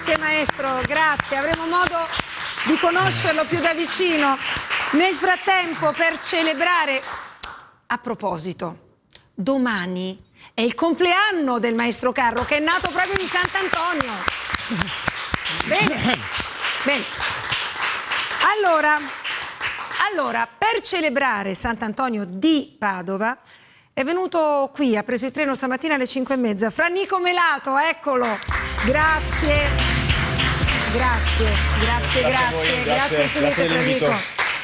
Grazie maestro, grazie, avremo modo di conoscerlo più da vicino. Nel frattempo, per celebrare, a proposito, domani è il compleanno del maestro Carro, che è nato proprio di Sant'Antonio. Bene, bene. Allora, per celebrare Sant'Antonio di Padova, è venuto qui, ha preso il treno stamattina alle 5:30. Fra Nico Melato, eccolo. Grazie infinite, Fra Nico.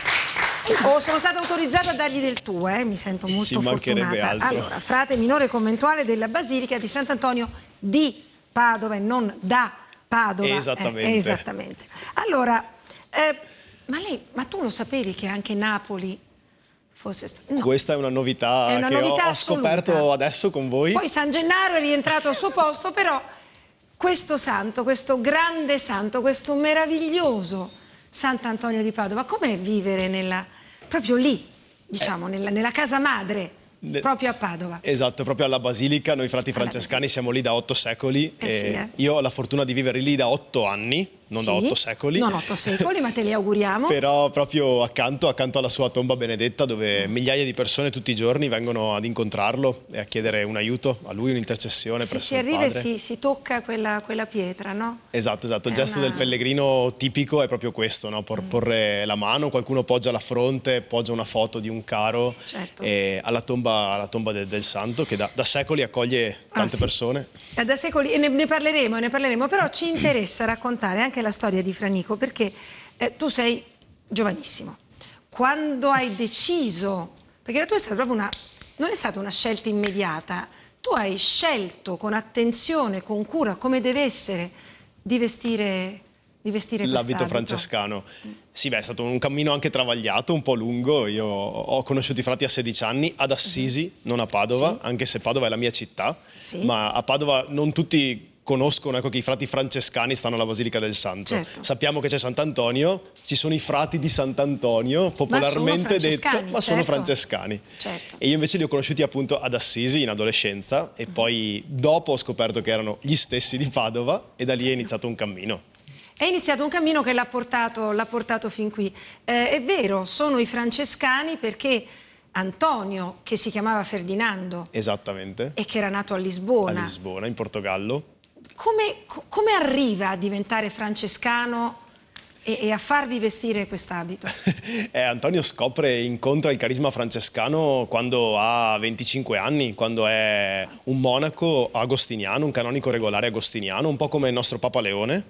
Sono stata autorizzata a dargli del tu, mi sento molto fortunata. Altro. Allora, frate minore conventuale della Basilica di Sant'Antonio di Padova e non da Padova. Esattamente. Esattamente. Allora, ma tu lo sapevi che anche Napoli fosse... No. Questa è una novità che ho scoperto adesso con voi. Poi San Gennaro è rientrato al suo posto, però questo santo, questo grande santo, questo meraviglioso Sant'Antonio di Padova, com'è vivere proprio lì, diciamo, nella casa madre, proprio a Padova? Esatto, proprio alla Basilica. Noi frati francescani siamo lì da 8 secoli. Io ho la fortuna di vivere lì da 8 anni, non da 8 secoli. Non 8 secoli, ma te li auguriamo. Però proprio accanto alla sua tomba benedetta, dove migliaia di persone tutti i giorni vengono ad incontrarlo e a chiedere un aiuto a lui, un'intercessione presso il Padre. Si arriva e si tocca quella pietra, no? Esatto. Il gesto del pellegrino tipico è proprio questo, no? Porre la mano, qualcuno poggia la fronte, poggia una foto di un caro alla tomba del santo, che da secoli accoglie tante persone. Da secoli, e ne parleremo, però ci interessa raccontare anche la storia di Fra Nico, perché tu sei giovanissimo. Quando hai deciso, perché la tua è stata proprio non è stata una scelta immediata, tu hai scelto con attenzione, con cura, come deve essere, di vestire l'abito francescano. Sì, è stato un cammino anche travagliato, un po' lungo. Io ho conosciuto i frati a 16 anni, ad Assisi, non a Padova, anche se Padova è la mia città, ma a Padova non tutti conoscono che i frati francescani stanno alla Basilica del Santo. Sappiamo che c'è Sant'Antonio, ci sono i frati di Sant'Antonio, popolarmente detto, ma sono francescani. E io invece li ho conosciuti appunto ad Assisi in adolescenza e poi dopo ho scoperto che erano gli stessi di Padova e da lì è iniziato un cammino. È iniziato un cammino che l'ha portato fin qui. È vero, sono i francescani perché Antonio, che si chiamava Ferdinando, esattamente, e che era nato a Lisbona. A Lisbona, in Portogallo. Come arriva a diventare francescano e a farvi vestire quest'abito? Antonio incontra il carisma francescano quando ha 25 anni, quando è un monaco agostiniano, un canonico regolare agostiniano, un po' come il nostro Papa Leone.